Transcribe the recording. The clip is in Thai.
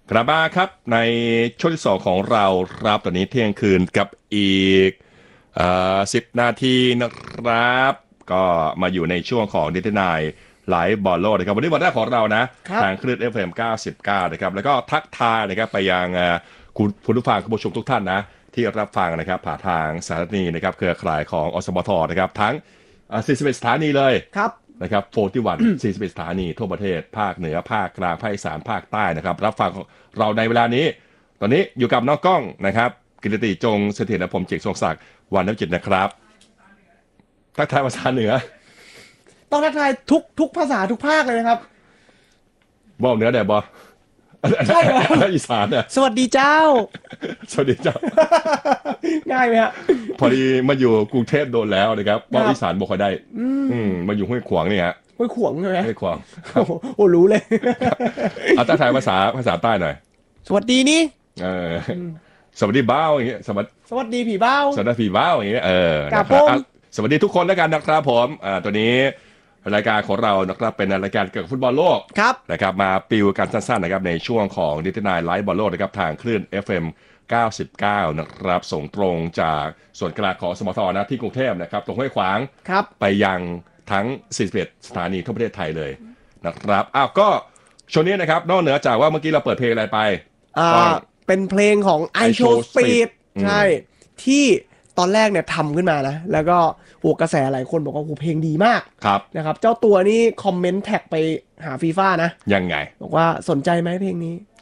กลับมาครับในช่วงที่สองของเราครับตอนนี้เที่ยงคืนกับอีก10 นาทีนะครับก็มาอยู่ในช่วงของดิจิทัลไลฟ์บอลโลกนะครับวันนี้วันแรกของเรานะครับทางคลื่น FM 99นะครับแล้วก็ทักทายนะครับไปยังคุณผู้ฟังคุณผู้ชมทุกท่านนะที่รับฟังนะครับผ่านทางสถานีนะครับเครือข่ายของอสมทนะครับทั้ง41 สถานีเลยครับนะครับ41 41 สถานีทั่วประเทศภาคเหนือภาคกลางภาคอีสานภาคใต้นะครับรับฟังเราในเวลานี้ตอนนี้อยู่กับน้องกล้องนะครับกิตติจงเสถียรและผมเจกทรงศักดิ์วันน้ำจิตนะครับทักทายภาษาเหนือต้องทักทายทุกภาษาทุกภาคเลยนะครับบอกเหนือได้บอใช่ครับอีสานเนี่ยสวัสดีเจ้าสวัสดีเจ้าง่ายไหมฮะพอดีมาอยู่กรุงเทพโดนแล้วนะครับบอกครับอีสานบอกเขาได้มาอยู่ห้วยขวางนี่ฮะห้วยขวางใช่ไหมห้วยขวางโอ้โหโอ้รู้เลยเอาทักทายภาษาใต้หน่อยสวัสดีนี่เออสวัสดีบ้าวอย่างเงี้ยสวัสดีผีเบ้าสวัสดีพี่บ้าวอย่างเงี้ยกานะคพงรับสวัสดีทุกคนแล้วกันนะครับผมตัวนี้รายการของเรานะครับเป็นรายการเกี่ยวกับฟุตบอลโลกครับนะครับมาปิวกันสั้นๆนะครับในช่วงของดิจิทัลไลฟ์บอลโลกนะครับทางคลื่น FM 99นะครับส่งตรงจากส่วนกลางของสมทนะที่กรุงเทพนะครับตรงห้วยขวางครับไปยังทั้ง41 สถานีทั่วประเทศไทยเลยนะครับอ้าวก็ช่วงนี้นะครับนอกเหนือจากว่าเมื่อกี้เราเปิดเพลงอะไรไปอ่าก็เป็นเพลงของ I I Show Show Speed Speed อืมใช่ที่ตอนแรกเนี่ยทำขึ้นมานะแล้วก็โหกระแสหลายคนบอกว่าโหเพลงดีมากครับนะครับเจ้าตัวนี่คอมเมนต์แท็กไปหาฟีฟ่านะยังไงบอกว่าสนใจไหมเพลงนี้